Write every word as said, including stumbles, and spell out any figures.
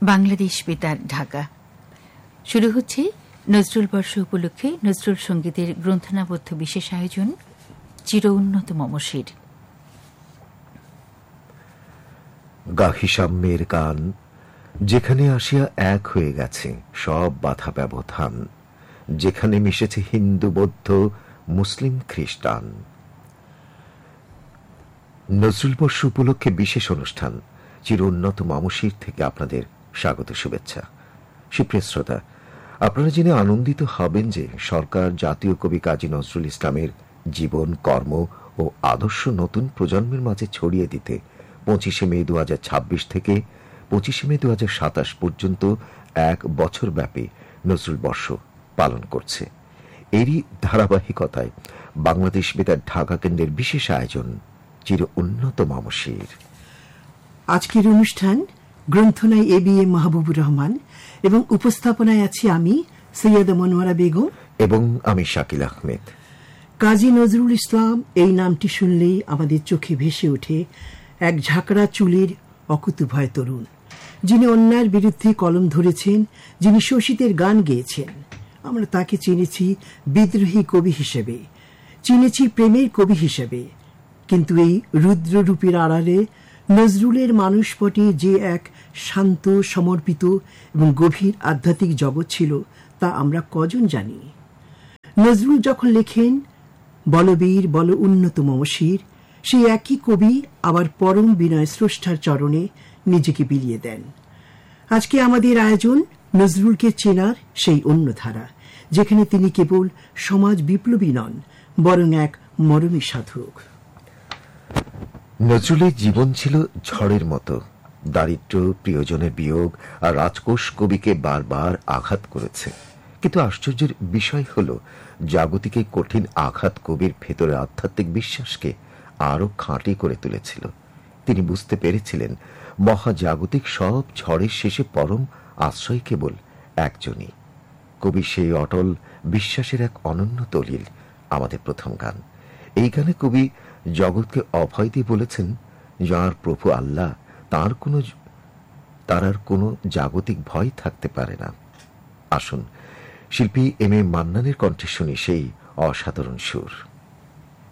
বাংলাদেশ বেতার, ঢাকা। শুরু হচ্ছে নজরুল বর্ষ উপলক্ষে নজরুল সঙ্গীতের গ্রন্থনাবদ্ধ বিশেষ আয়োজন চির উন্নত মমশির। গাহি সাম্যের গান, যেখানে আসিয়া এক হয়ে গেছে সব বাধা ব্যবধান, যেখানে মিশেছে হিন্দু, বৌদ্ধ, মুসলিম, খ্রিস্টান। নজরুল বর্ষ উপলক্ষে বিশেষ অনুষ্ঠান চির উন্নত মমশির থেকে আপনাদের স্বাগত, শুভেচ্ছা। সুপ্রিয় শ্রোতা, আপনারা জেনে আনন্দিত হবেন যে সরকার জাতীয় কবি কাজী নজরুল ইসলামের জীবন, কর্ম ও আদর্শ নতুন প্রজন্মের মাঝে ছড়িয়ে দিতে পঁচিশে মে দু হাজার ছাব্বিশ থেকে পঁচিশে মে দু হাজার সাতাশ পর্যন্ত এক বছর ব্যাপী নজরুল বর্ষ পালন করছে। এরই ধারাবাহিকতায় বাংলাদেশ বেতার ঢাকা কেন্দ্রের বিশেষ আয়োজন চির উন্নত মমশির। আজকের অনুষ্ঠান গ্রন্থনায় A B A Mahbubur Rahman এবং উপস্থাপনায় আছি আমি সৈয়দা মনোয়ারা বেগম এবং আমি শাকিল আহমেদ। কাজী নজরুল ইসলাম এই নামটি শুনলেই আমাদের চোখে ভেসে ওঠে এক ঝাঁকড়া চুলের অকুতুভয় তরুণ, যিনি অন্যায়ের বিরুদ্ধে কলম ধরেছেন, যিনি শোষিতের গান গেয়েছেন। আমরা তাকে চিনেছি বিদ্রোহী কবি হিসেবে, চিনেছি প্রেমের কবি হিসেবে, কিন্তু এই রুদ্ররূপের আড়ালে নজরুলের মানুষপটে যে এক শান্ত, সমর্পিত এবং গভীর আধ্যাত্মিক জগৎ ছিল তা আমরা কজন জানি। নজরুল যখন লেখেন বলবীর বল উন্নত মমশির, সেই একই কবি আবার পরম বিনয় স্রষ্টার চরণে নিজেকে বিলিয়ে দেন। আজকে আমাদের আয়োজন নজরুলকে চেনার সেই অন্য ধারা, যেখানে তিনি কেবল সমাজ বিপ্লবী নন, বরং এক মরমী সাধক। নজরুলের জীবন ছিল ঝড়ের মতো। দারিদ্র্য, প্রিয়জনের বিয়োগ আর রাজকোষ কবিকে বারবার আঘাত করেছে, কিন্তু আশ্চর্যের বিষয় হল জাগতিক এই কঠিন আঘাত কবির ভেতরে আধ্যাত্মিক বিশ্বাসকে আরো খাঁটি করে তুলেছিল। তিনি বুঝতে পেরেছিলেন মহাজাগতিক সব ঝড়ের শেষে পরম আশ্রয় কেবল একজনই। কবি সেই অটল বিশ্বাসের এক অনন্য দলিল আমাদের প্রথম গান। এই গানে কবি জগৎকে অভয় দিয়ে বলেছেন, যার প্রভু আল্লাহ, তার কোনো তার আর কোনো জাগতিক ভয় থাকতে পারে না। আসুন শিল্পী এম এ মান্নানের কণ্ঠে শুনি সেই অসাধারণ সুর।